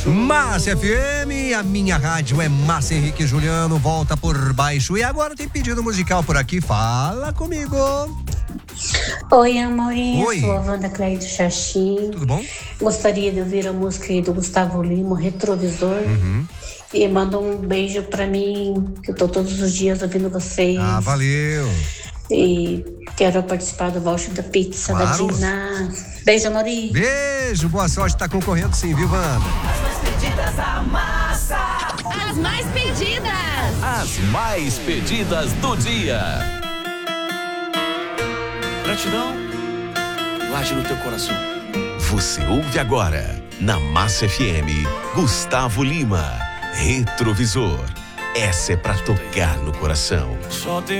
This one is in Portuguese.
Massa FM, a minha rádio é Massa Henrique Juliano, volta por baixo. E agora tem pedido musical por aqui, fala comigo. Oi, amorinho. Oi. Sou a Wanda Clay do Xaxim. Tudo bom? Gostaria de ouvir a música aí do Gustavo Lima, Retrovisor. E manda um beijo pra mim, que eu tô todos os dias ouvindo vocês. Ah, valeu. E quero participar do voucher da pizza Claro. da Dina. Beijo, amorinho. Beijo, boa sorte, tá concorrendo sim, viu, Wanda? As mais pedidas! As mais pedidas do dia. Gratidão, guarde no teu coração. Você ouve agora, na Massa FM, Gustavo Lima, Retrovisor. Essa é pra tocar no coração. Só tem